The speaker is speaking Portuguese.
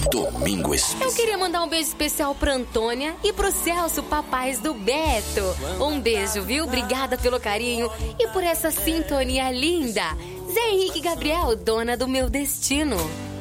Domingo Especial. Eu queria mandar um beijo especial pra Antônia e pro Celso, papais do Beto. Um beijo, viu? Obrigada pelo carinho e por essa sintonia linda. Zé Henrique Gabriel, dona do meu destino.